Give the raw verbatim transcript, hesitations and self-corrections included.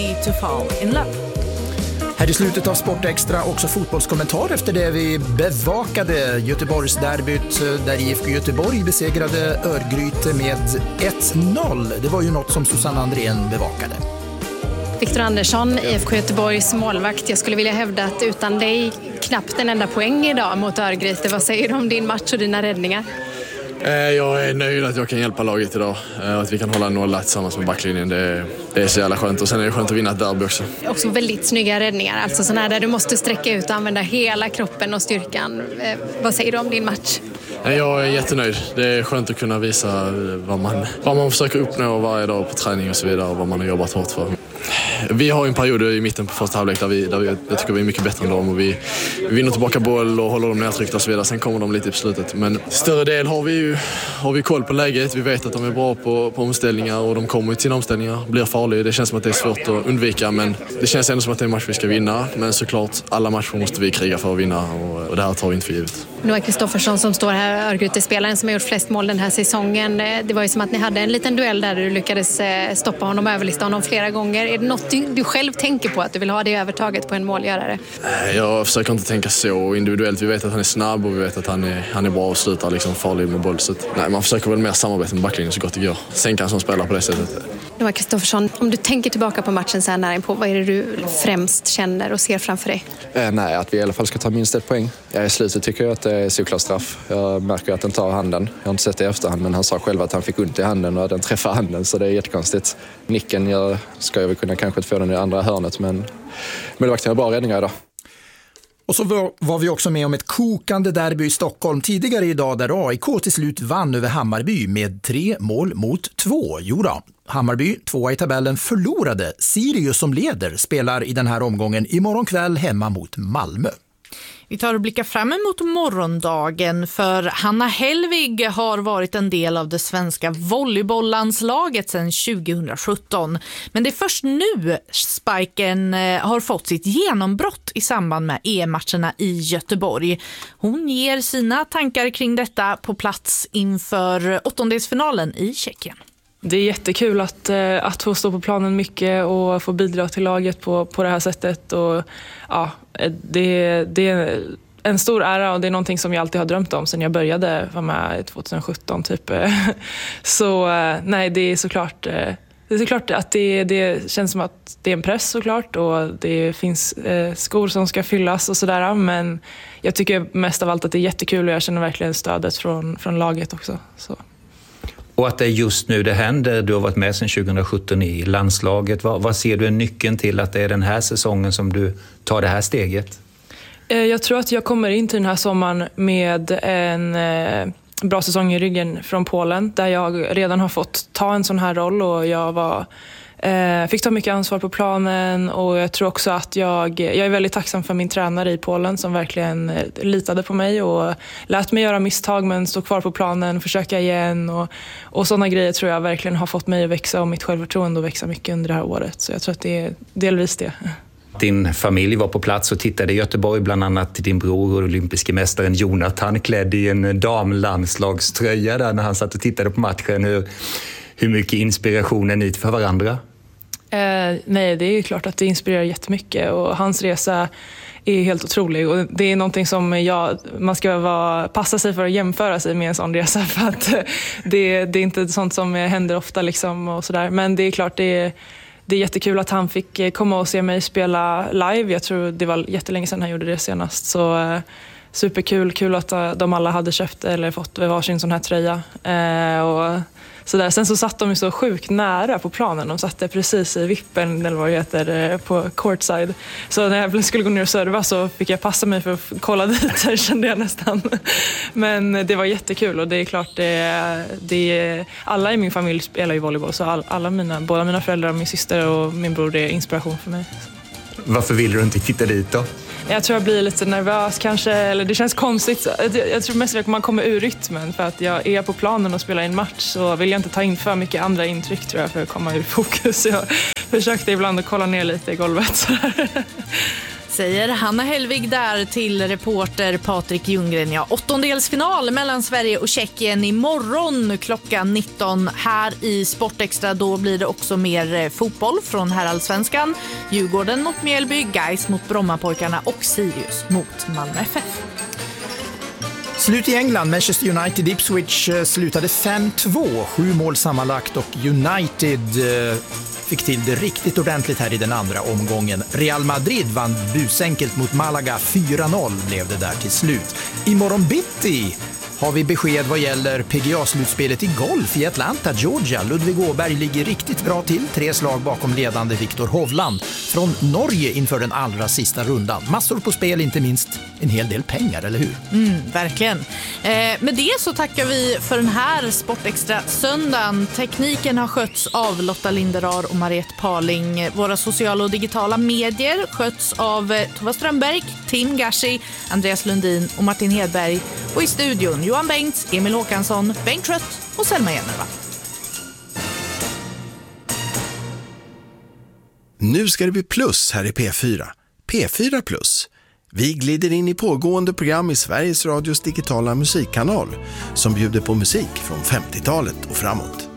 To fall in love. Här i slutet av Sport Extra också fotbollskommentar efter det vi bevakade Göteborgs derbyt där I F K Göteborg besegrade Örgryte med ett noll. Det var ju något som Susanne Andrén bevakade. Viktor Andersson, I F K Göteborgs målvakt. Jag skulle vilja hävda att utan dig knappt en enda poäng idag mot Örgryte. Vad säger du om din match och dina räddningar? Jag är nöjd att jag kan hjälpa laget idag. Att vi kan hålla nolla tillsammans med backlinjen. Det är, det är så jävla skönt. Och sen är det skönt att vinna ett derby också. Också väldigt snygga räddningar. Alltså sådana här där du måste sträcka ut och använda hela kroppen och styrkan. Vad säger du om din match? Jag är jättenöjd. Det är skönt att kunna visa vad man, vad man försöker uppnå varje dag på träning och så vidare. Och vad man har jobbat hårt för. Vi har en period i mitten på första halvlek där vi, där vi jag tycker vi är mycket bättre än dem. Och vi, vi vinner tillbaka boll och håller dem nedtryckta och så vidare. Sen kommer de lite på slutet. Men större del har vi ju har vi koll på läget. Vi vet att de är bra på, på omställningar och de kommer till sina omställningar. Blir farliga. Det känns som att det är svårt att undvika. Men det känns ändå som att det är en match vi ska vinna. Men såklart, alla matcher måste vi kriga för att vinna. Och, och det här tar vi inte för givet. Noah Kristoffersson som står här, Örgryte-spelaren som har gjort flest mål den här säsongen. Det var ju som att ni hade en liten duell där du lyckades stoppa honom och överlista honom flera gånger. Är det något du, du själv tänker på att du vill ha det övertaget på en målgörare? Jag försöker inte tänka så individuellt. Vi vet att han är snabb och vi vet att han är, han är bra och slutar liksom farlig med boll. Så att, nej, man försöker väl mer samarbeta med backlinjen så gott det går. Sen kan som spelar på det sättet. Noah Kristoffersson, om du tänker tillbaka på matchen så här nära på, vad är det du främst känner och ser framför dig? Eh, nej, att vi i alla fall ska ta minst ett poäng. Ja, i slutet tycker jag att det är såklart straff. Jag märker att den tar handen. Jag har inte sett det i efterhand, men han sa själv att han fick ont i handen och den träffar handen, så det är jättekonstigt. Nicken jag, ska jag väl kunna kanske få den i andra hörnet, men målvakten har bra räddningar idag. Och så var vi också med om ett kokande derby i Stockholm tidigare idag där A I K till slut vann över Hammarby med tre mål mot två. Jo då, Hammarby, tvåa i tabellen, förlorade. Sirius som leder spelar i den här omgången imorgon kväll hemma mot Malmö. Vi tar och blickar fram emot morgondagen, för Hanna Hellvig har varit en del av det svenska volleybollandslaget sedan tjugohundrasjutton. Men det är först nu Spiken har fått sitt genombrott i samband med E M-matcherna i Göteborg. Hon ger sina tankar kring detta på plats inför åttondelsfinalen i Tjeckien. Det är jättekul att, att få stå på planen mycket och få bidra till laget på, på det här sättet. Och, ja, det, det är en stor ära och det är någonting som jag alltid har drömt om sedan jag började vara med tjugosjutton typ. Så nej, det är såklart, det är såklart att det, det känns som att det är en press såklart och det finns skor som ska fyllas och sådär. Men jag tycker mest av allt att det är jättekul och jag känner verkligen stödet från, från laget också. Så. Och att det är just nu det händer. Du har varit med sedan tjugosjutton i landslaget. Vad, vad ser du är nyckeln till att det är den här säsongen som du tar det här steget? Jag tror att jag kommer in till den här sommaren med en bra säsong i ryggen från Polen. Där jag redan har fått ta en sån här roll och jag var... Eh, fick ta mycket ansvar på planen och jag tror också att jag, jag är väldigt tacksam för min tränare i Polen som verkligen eh, litade på mig och lät mig göra misstag men stå kvar på planen, försöka igen och, och sådana grejer tror jag verkligen har fått mig att växa och mitt självförtroende att växa mycket under det här året. Så jag tror att det är delvis det. Din familj var på plats och tittade i Göteborg, bland annat din bror och olympiske mästaren Jonathan klädd i en damlandslagströja där när han satt och tittade på matchen. Hur, hur mycket inspiration är ni för varandra? Eh, nej, det är klart att det inspirerar jättemycket och hans resa är helt otrolig och det är någonting som jag, man ska vara, passa sig för att jämföra sig med en sån resa för att det, det är inte sånt som händer ofta liksom och sådär. Men det är klart det är, det är jättekul att han fick komma och se mig spela live. Jag tror det var jättelänge sedan han gjorde det senast, så eh, superkul, kul att de alla hade köpt eller fått varsin sån här tröja eh, och så där. Sen så satt de ju så sjukt nära på planen. De satt precis i vippen eller vad det heter på courtside. Så när jag skulle gå ner och serva så fick jag passa mig för att kolla dit. Där kände jag nästan. Men det var jättekul och det är klart det, det alla i min familj spelar ju volleyboll så all, alla mina, båda mina föräldrar, min syster och min bror, det är inspiration för mig. Varför vill du inte titta dit då? Jag tror jag blir lite nervös kanske, eller det känns konstigt. Jag tror mest att man kommer ur rytmen för att jag är på planen och spelar en match så vill jag inte ta in för mycket andra intryck tror jag för att komma ur fokus. Jag försökte ibland att kolla ner lite i golvet. Säger Hanna Hellvig där till reporter Patrik Ljunggren. Ja, åttondelsfinal mellan Sverige och Tjeckien imorgon klockan nitton här i Sportextra. Då blir det också mer fotboll från herrallsvenskan. Djurgården mot Mjällby, Gais mot Brommapojkarna och Sirius mot Malmö F F. Slut i England. Manchester United Ipswich slutade fem två, sju mål sammanlagt och United eh, fick till det riktigt ordentligt här i den andra omgången. Real Madrid vann busenkelt mot Malaga, fyra noll blev det där till slut. Imorgon bitti har vi besked vad gäller P G A-slutspelet i golf i Atlanta, Georgia. Ludvig Åberg ligger riktigt bra till, tre slag bakom ledande Viktor Hovland från Norge inför den allra sista rundan. Massor på spel, inte minst en hel del pengar, eller hur? Mm, verkligen. Eh, med det så tackar vi för den här Sportextra söndagen. Tekniken har skötts av Lotta Linderar och Mariette Parling. Våra sociala och digitala medier sköts av eh, Tova Strömberg, Tim Gashi, Andreas Lundin och Martin Hedberg. Och i studion Johan Bengts, Emil Håkansson, Bengt Trött och Selma Jennerva. Nu ska det bli plus här i P fyra. P fyra plus. Vi glider in i pågående program i Sveriges Radios digitala musikkanal som bjuder på musik från femtiotalet och framåt.